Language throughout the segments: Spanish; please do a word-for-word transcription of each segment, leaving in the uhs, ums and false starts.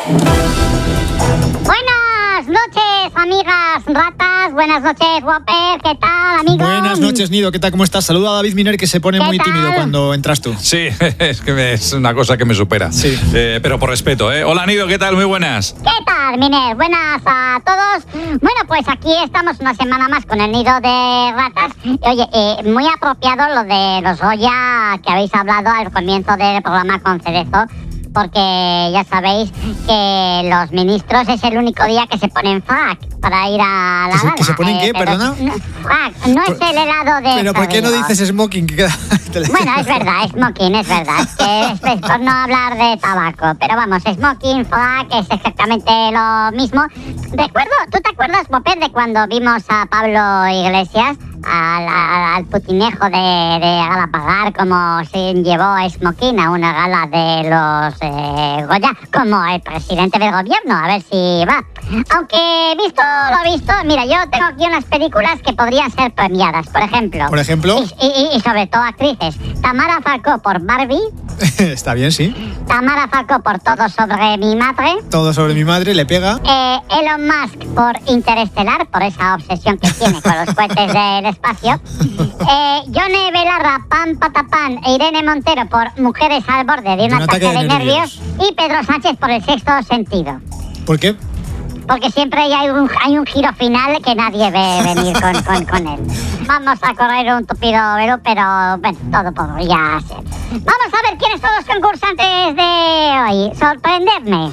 Buenas noches, amigas ratas. Buenas noches, Whopper. ¿Qué tal, amigo? Buenas noches, Nido. ¿Qué tal? ¿Cómo estás? Saluda a David Miner, que se pone muy tal? tímido cuando entras tú. Sí, es que me- es una cosa que me supera. Sí. Eh, pero por respeto, ¿eh? Hola, Nido, ¿qué tal? Muy buenas. ¿Qué tal, Miner? Buenas a todos. Bueno, pues aquí estamos una semana más con el nido de ratas. Oye, eh, muy apropiado lo de los Goya que habéis hablado al comienzo del programa con Cerezo, porque ya sabéis que los ministros es el único día que se ponen frac para ir a la ¿Que se- gala. que se ponen qué? pero- ¿Perdona? no, frac, no es el helado de... Pero ¿por qué no Ferrero. dices smoking? Que queda- Bueno, es verdad, smoking, es verdad. Es que esto es por no hablar de tabaco. Pero vamos, smoking, flag, es exactamente lo mismo. Recuerdo, ¿tú te acuerdas, Popper, de cuando vimos a Pablo Iglesias, al, al, al putinejo de, de Galapagar, como se llevó smoking a una gala de los eh, Goya, como el presidente del gobierno? A ver si va. Aunque visto lo visto, mira, yo tengo aquí unas películas que podrían ser premiadas, por ejemplo. Por ejemplo, Y, y- y sobre todo actrices. Tamara Falcó por Barbie, está bien, sí. Tamara Falcó por Todo sobre mi madre, Todo sobre mi madre, le pega. eh, Elon Musk por Interestelar, por esa obsesión que tiene con los cohetes del espacio, eh, Yone Belarra, Pam Patapán e Irene Montero por Mujeres al borde de un, ataque, de nervios, y Pedro Sánchez por El sexto sentido. ¿Por qué? Porque siempre hay un, hay un giro final que nadie ve venir con, con, con él. Vamos a correr un tupido velo, pero bueno, todo podría ser. Vamos a ver quiénes son los concursantes de hoy. Sorprendedme.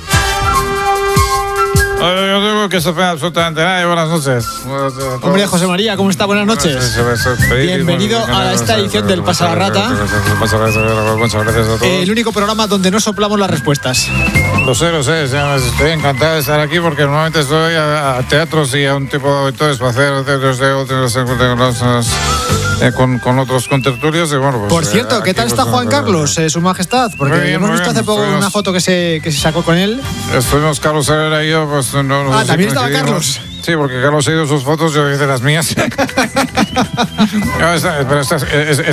Oye, yo tengo que sorprender absolutamente nadie. Buenas noches. Buenas noches a todos. Hombre, José María, ¿cómo está? Buenas noches. Bienvenido a esta edición del Pasa la Rata. Muchas gracias a todos. El único programa donde no soplamos las respuestas. Lo sé, lo sé. ya Estoy encantado de estar aquí porque normalmente estoy a, a teatros y a un tipo de auditores para hacer teatros de otros eh, con, con otros contertulios. Y bueno, pues, Por cierto, eh, ¿qué aquí, tal está pues, Juan eh, Carlos, eh, su majestad? Porque Muy bien, hemos muy visto bien. hace poco Estuvimos- una foto que se, que se sacó con él. Estuvimos Carlos Herrera y yo, pues no, no Ah, sé si ¿también estaba coincidimos. Carlos? Sí, porque Carlos ha ido sus fotos, yo hice las mías. No, esta, pero esta, es- esta